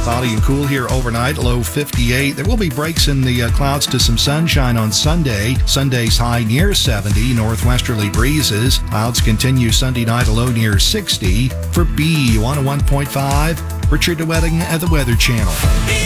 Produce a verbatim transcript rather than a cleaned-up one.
Cloudy and cool here overnight, low fifty-eight. There will be breaks in the uh, clouds to some sunshine on Sunday. Sunday's high near seventy, northwesterly breezes. Clouds continue Sunday night, a low near sixty. For B one oh one point five, Richard DeWetting at the Weather Channel.